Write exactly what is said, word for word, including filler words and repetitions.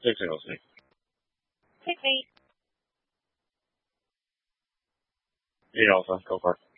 Six and six. Six eight. Eight alpha. Go for it.